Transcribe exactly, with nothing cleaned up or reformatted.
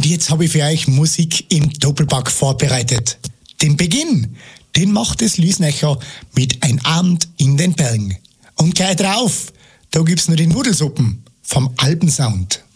jetzt habe ich für euch Musik im Doppelpack vorbereitet. Den Beginn, den macht es Liesnecher mit Ein Abend in den Bergen. Und gleich drauf, da gibt's noch die Nudelsuppen vom Alpensound.